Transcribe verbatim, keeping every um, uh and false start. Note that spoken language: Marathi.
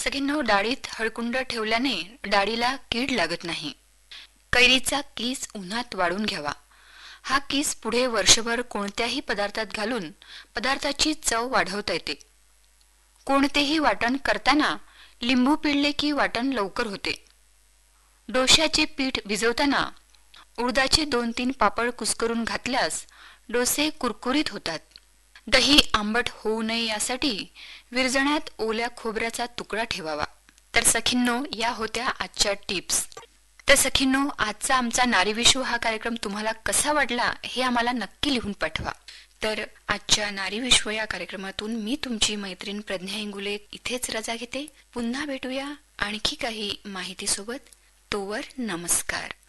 सगळ्यांनो, डाळीत हळकुंड ठेवल्याने डाळीला कीड लागत नाही. कैरीचा किस उन्हात वाळून घ्यावा. हा किस पुढे वर्षभर कोणत्याही पदार्थात घालून पदार्थाची चव वाढवता येते. कोणतेही वाटण करताना लिंबू पिळले की वाटण लवकर होते. डोश्याचे पीठ भिजवताना उडदाचे दोन तीन पापड कुस्करून घातल्यास डोसे कुरकुरीत होतात. दही आंबट होऊ नये यासाठी विरजण्यात ओल्या खोबऱ्याचा तुकडा ठेवावा. तर सखींनो, या होत्या आजच्या टिप्स. तर सखींनो, आजचा आमचा नारी विश्व हा कार्यक्रम तुम्हाला कसा वाटला हे आम्हाला नक्की लिहून पाठवा. तर आजच्या नारी विश्व या कार्यक्रमातून मी तुमची मैत्रीण प्रज्ञा इंगुले इथेच रजा घेते. पुन्हा भेटूया आणखी काही माहिती सोबत. तोवर नमस्कार.